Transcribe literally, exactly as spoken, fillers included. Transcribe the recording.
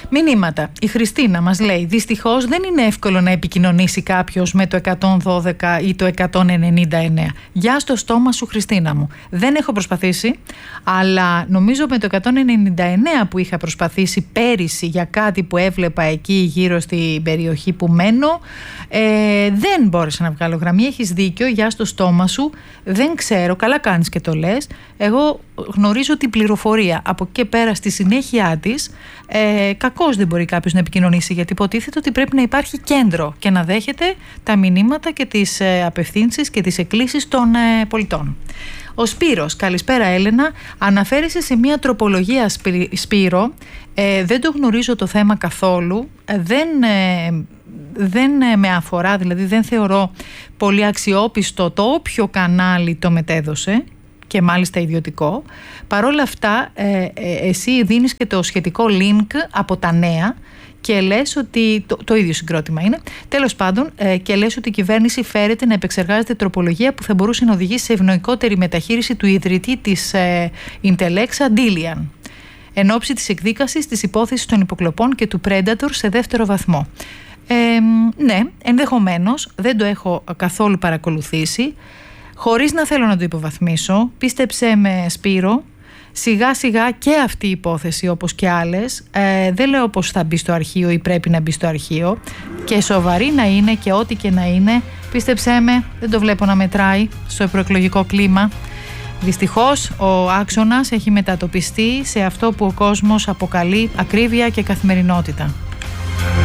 Μηνύματα. Η Χριστίνα μας λέει: δυστυχώς δεν είναι εύκολο να επικοινωνήσει κάποιος με το εκατόν δώδεκα ή το εκατόν ενενήντα εννέα. Γεια στο στόμα σου, Χριστίνα μου. Δεν έχω προσπαθήσει, αλλά νομίζω με το εκατόν ενενήντα εννέα που είχα προσπαθήσει πέρυσι για κάτι που έβλεπα εκεί γύρω στην περιοχή που μένω, ε, δεν μπόρεσα να βγάλω γραμμή. Έχεις δίκιο, γεια στο στόμα σου. Δεν ξέρω, καλά κάνεις και το λες. Εγώ γνωρίζω την πληροφορία. Από εκεί και πέρα στη συνέχεια της, ε, κακώς δεν μπορεί κάποιος να επικοινωνήσει, γιατί υποτίθεται ότι πρέπει να υπάρχει κέντρο και να δέχεται τα μηνύματα και τις ε, απευθύνσεις και τις εκκλήσεις των ε, πολιτών. Ο Σπύρος, καλησπέρα Έλενα, αναφέρεσαι σε μια τροπολογία, Σπύρο, ε, δεν το γνωρίζω το θέμα καθόλου, ε, δεν, ε, δεν ε, με αφορά, δηλαδή δεν θεωρώ πολύ αξιόπιστο το όποιο κανάλι το μετέδωσε, και μάλιστα ιδιωτικό. Παρόλα αυτά, ε, ε, εσύ δίνεις και το σχετικό link από τα νέα και λες ότι το, το ίδιο συγκρότημα είναι. Τέλος πάντων, ε, και λες ότι η κυβέρνηση φέρεται να επεξεργάζεται τροπολογία που θα μπορούσε να οδηγήσει σε ευνοϊκότερη μεταχείριση του ιδρυτή της ε, Intelex, Αντίλιαν, εν ώψη της εκδίκασης της υπόθεσης των υποκλοπών και του Predator σε δεύτερο βαθμό. Ε, ναι, ενδεχομένως, δεν το έχω καθόλου παρακολουθήσει. Χωρίς να θέλω να το υποβαθμίσω, πίστεψέ με Σπύρο, σιγά σιγά και αυτή η υπόθεση όπως και άλλες, ε, δεν λέω πως θα μπει στο αρχείο ή πρέπει να μπει στο αρχείο, και σοβαρή να είναι και ό,τι και να είναι, πίστεψέ με, δεν το βλέπω να μετράει στο προεκλογικό κλίμα. Δυστυχώς ο άξονας έχει μετατοπιστεί σε αυτό που ο κόσμος αποκαλεί ακρίβεια και καθημερινότητα.